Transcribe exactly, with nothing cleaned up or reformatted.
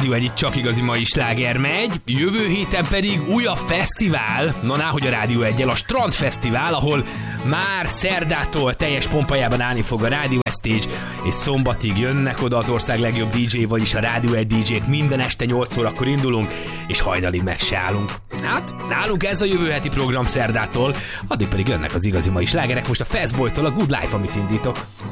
Rádió egy csak igazi mai sláger megy, jövő héten pedig újabb fesztivál, na náhogy a Rádió egyel, a Strand Fesztivál, ahol már szerdától teljes pompajában állni fog a Rádió Stage, és szombatig jönnek oda az ország legjobb dé dzsé, vagyis a Rádió egy dé dzsék, minden este nyolc órakor indulunk, és hajnalig meg se állunk. Hát, nálunk ez a jövő heti program szerdától, addig pedig jönnek az igazi mai slágerek, most a Fastboytól a Good Life, amit indítok.